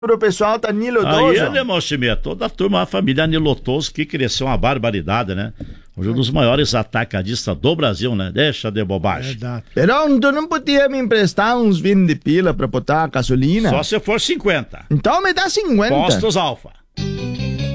pro pessoal da Nilo Aí, Toso. né, Mochimê? Toda a turma, a família Nilotoso, que cresceu uma barbaridade, né? Hoje um dos maiores atacadistas do Brasil, né? Deixa de bobagem. Verdade. Perão, tu não podia me emprestar uns 20 pila pra botar a gasolina? Só se for 50. Então me dá 50. Postos Alfa.